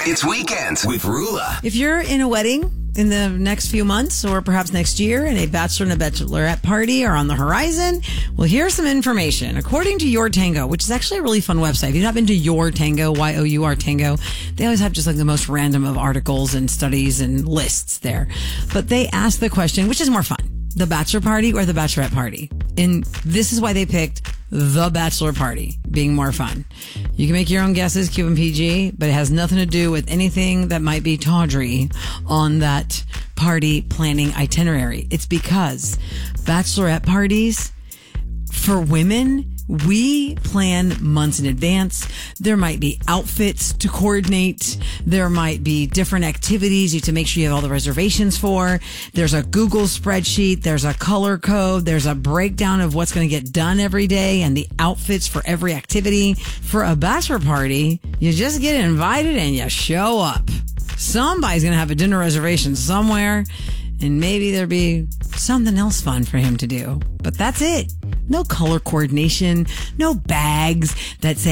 It's Weekends with Rula. If you're in a wedding in the next few months or perhaps next year and a bachelor and a bachelorette party are on the horizon, well, here's some information. According to Your Tango, which is actually a really fun website. If you've not been to Your Tango, Y-O-U-R Tango, they always have just like the most random of articles and studies and lists there. But they ask the question, which is more fun? The bachelor party or the bachelorette party? And this is why they picked the bachelor party being more fun. You can make your own guesses, Q and PG, but it has nothing to do with anything that might be tawdry on that party planning itinerary. It's because bachelorette parties for women, we plan months in advance. There might be outfits to coordinate. There might be different activities you have to make sure you have all the reservations for. There's a Google spreadsheet. There's a color code. There's a breakdown of what's going to get done every day and the outfits for every activity. For a bachelor party, you just get invited and you show up. Somebody's going to have a dinner reservation somewhere, and maybe there'll be something else fun for him to do. But that's it. No color coordination, no bags that say